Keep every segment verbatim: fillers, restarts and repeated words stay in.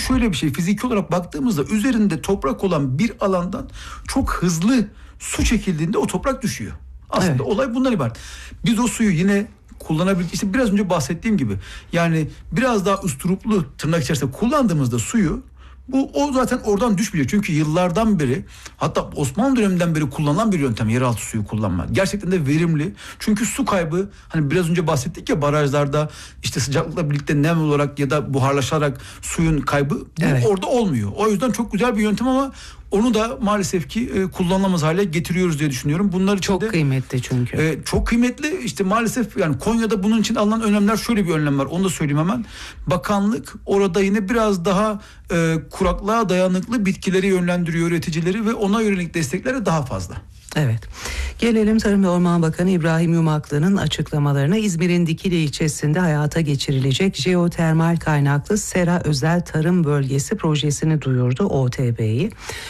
şöyle bir şey, fiziki olarak baktığımızda üzerinde toprak olan bir alandan çok hızlı su çekildiğinde o toprak düşüyor. Aslında evet. olay bundan ibaret. Biz o suyu yine kullanabilir. İşte biraz önce bahsettiğim gibi, yani biraz daha usturuplu tırnak içerisinde kullandığımızda suyu, bu o zaten oradan düşmüyor. Çünkü yıllardan beri, hatta Osmanlı döneminden beri kullanılan bir yöntem yeraltı suyu kullanmak. Gerçekten de verimli. Çünkü su kaybı, hani biraz önce bahsettik ya, barajlarda işte sıcaklıkla birlikte nem olarak ya da buharlaşarak suyun kaybı, bu evet. orada olmuyor. O yüzden çok güzel bir yöntem ama onu da maalesef ki e, kullanılamaz hale getiriyoruz diye düşünüyorum. Bunlar için çok de, kıymetli çünkü. E, çok kıymetli. İşte maalesef yani Konya'da bunun için alınan önlemler, şöyle bir önlem var. Onu da söyleyeyim hemen. Bakanlık orada yine biraz daha e, kuraklığa dayanıklı bitkileri yönlendiriyor, üreticileri, ve ona yönelik destekleri daha fazla. Evet. Gelelim Tarım ve Orman Bakanı İbrahim Yumaklı'nın açıklamalarına. İzmir'in Dikili ilçesinde hayata geçirilecek jeotermal kaynaklı Sera Özel Tarım Bölgesi projesini duyurdu, O T B'yi.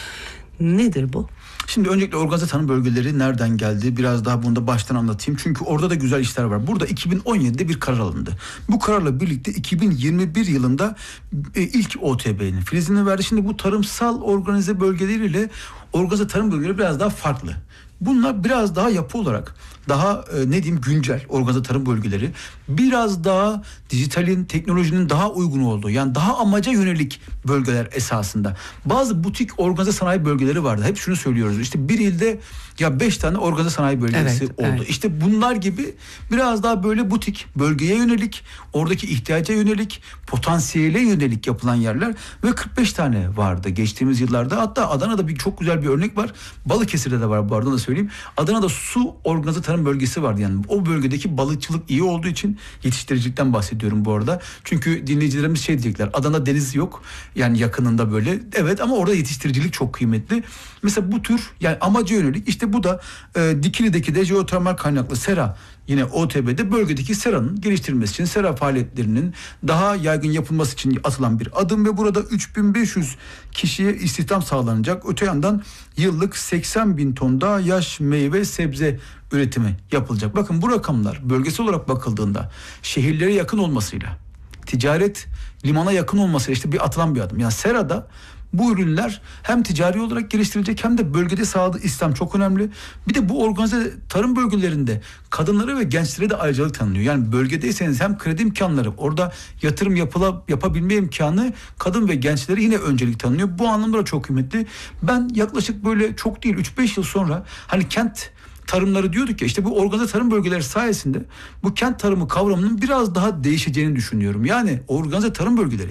Nedir bu? Şimdi öncelikle organize tarım bölgeleri nereden geldi? Biraz daha bunu da baştan anlatayım. Çünkü orada da güzel işler var. Burada iki bin on yedide bir karar alındı. Bu kararla birlikte iki bin yirmi bir yılında ilk O T B'nin filizini verdi. Şimdi bu tarımsal organize bölgeleriyle organize tarım bölgeleri biraz daha farklı. Bunlar biraz daha yapı olarak daha e, ne diyeyim güncel organize tarım bölgeleri, biraz daha dijitalin, teknolojinin daha uygun olduğu, yani daha amaca yönelik bölgeler esasında. Bazı butik organize sanayi bölgeleri vardı. Hep şunu söylüyoruz. İşte bir ilde ya beş tane organize sanayi bölgesi evet, oldu. Evet. İşte bunlar gibi biraz daha böyle butik, bölgeye yönelik, oradaki ihtiyaca yönelik, potansiyele yönelik yapılan yerler ve kırk beş tane vardı geçtiğimiz yıllarda. Hatta Adana'da bir çok güzel bir örnek var. Balıkesir'de de var, bu arada da söyleyeyim. Adana'da su organize tarım bölgesi vardı. Yani o bölgedeki balıkçılık iyi olduğu için, yetiştiricilikten bahsediyorum bu arada. Çünkü dinleyicilerimiz şey diyecekler. Adana deniz yok. Yani yakınında böyle. Evet, ama orada yetiştiricilik çok kıymetli. Mesela bu tür, yani amaca yönelik, işte bu da e, Dikili'deki de jeotermal kaynaklı sera, yine O T B'de bölgedeki seranın geliştirilmesi için, sera faaliyetlerinin daha yaygın yapılması için atılan bir adım ve burada üç bin beş yüz kişiye istihdam sağlanacak. Öte yandan yıllık seksen bin ton daha yaş meyve sebze üretimi yapılacak. Bakın, bu rakamlar bölgesel olarak bakıldığında şehirlere yakın olmasıyla, ticaret limana yakın olmasıyla işte bir atılan bir adım. Yani serada bu ürünler hem ticari olarak geliştirilecek hem de bölgede sağladığı istihdam çok önemli. Bir de bu organize tarım bölgelerinde kadınlara ve gençlere de ayrıcalık tanınıyor. Yani bölgedeyseniz hem kredi imkanları, orada yatırım yapıla, yapabilme imkanı kadın ve gençlere yine öncelik tanınıyor. Bu anlamda da çok kıymetli. Ben yaklaşık böyle çok değil üç beş yıl sonra, hani kent tarımları diyorduk ya, işte bu organize tarım bölgeleri sayesinde bu kent tarımı kavramının biraz daha değişeceğini düşünüyorum. Yani organize tarım bölgeleri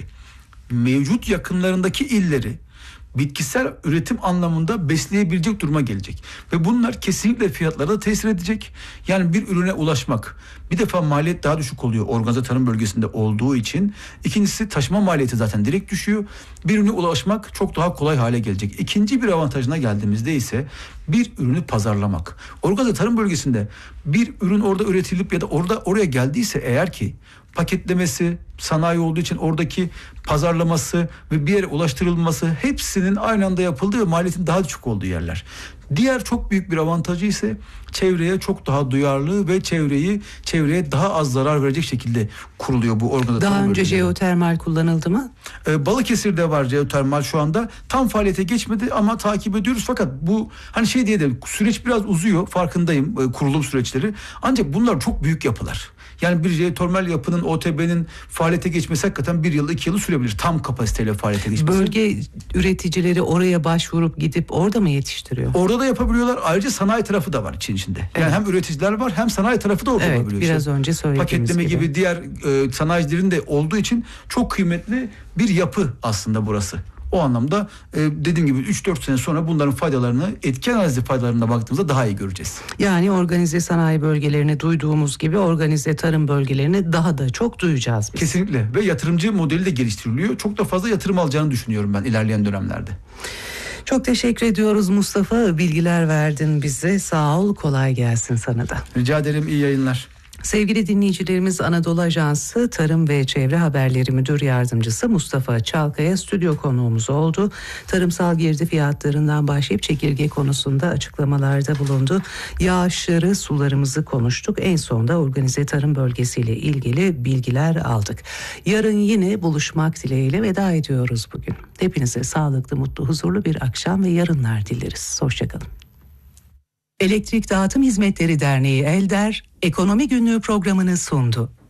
mevcut yakınlarındaki illeri bitkisel üretim anlamında besleyebilecek duruma gelecek. Ve bunlar kesinlikle fiyatlara da tesir edecek. Yani bir ürüne ulaşmak, bir defa maliyet daha düşük oluyor organize tarım bölgesinde olduğu için. İkincisi, taşıma maliyeti zaten direkt düşüyor. Bir ürüne ulaşmak çok daha kolay hale gelecek. İkinci bir avantajına geldiğimizde ise bir ürünü pazarlamak. Organize tarım bölgesinde bir ürün orada üretilip ya da orada oraya geldiyse eğer ki, paketlemesi, sanayi olduğu için oradaki pazarlaması ve bir yere ulaştırılması, hepsinin aynı anda yapıldığı ve maliyetin daha düşük olduğu yerler. Diğer çok büyük bir avantajı ise çevreye çok daha duyarlı ve çevreyi çevreye daha az zarar verecek şekilde kuruluyor bu organize tarım bölgeleri. Daha önce jeotermal kullanıldı mı? Ee, Balıkesir'de var jeotermal şu anda. Tam faaliyete geçmedi ama takip ediyoruz. Fakat bu hani şey diye de süreç biraz uzuyor, farkındayım, e, kurulum süreçleri. Ancak bunlar çok büyük yapılar. Yani bir jeotermal yapının, O T B'nin faaliyete geçmesi hakikaten bir yıl, iki yılı sürebilir. Tam kapasiteyle faaliyete geçmesi. Bölge üreticileri oraya başvurup gidip orada mı yetiştiriyor? Orada da yapabiliyorlar. Ayrıca sanayi tarafı da var için içinde. Yani evet. hem üreticiler var hem sanayi tarafı da orada evet, yapabiliyor. Biraz işte. önce söylediğimiz Paketleme gibi. gibi diğer e, sanayicilerin de olduğu için çok kıymetli bir yapı aslında burası. O anlamda e, dediğim gibi üç dört sene sonra bunların faydalarını, etki analizi faydalarına baktığımızda daha iyi göreceğiz. Yani organize sanayi bölgelerini duyduğumuz gibi organize tarım bölgelerini daha da çok duyacağız biz. Kesinlikle, ve yatırımcı modeli de geliştiriliyor. Çok da fazla yatırım alacağını düşünüyorum ben ilerleyen dönemlerde. Çok teşekkür ediyoruz Mustafa. Bilgiler verdin bize. Sağ ol, kolay gelsin sana da. Rica ederim, iyi yayınlar. Sevgili dinleyicilerimiz, Anadolu Ajansı Tarım ve Çevre Haberleri Müdür Yardımcısı Mustafa Çalkaya stüdyo konuğumuz oldu. Tarımsal girdi fiyatlarından başlayıp çekirge konusunda açıklamalarda bulundu. Yağışları, sularımızı konuştuk. En sonda organize tarım bölgesiyle ilgili bilgiler aldık. Yarın yine buluşmak dileğiyle veda ediyoruz bugün. Hepinize sağlıklı, mutlu, huzurlu bir akşam ve yarınlar dileriz. Hoşçakalın. Elektrik Dağıtım Hizmetleri Derneği ELDER, Ekonomi Günlüğü programını sundu.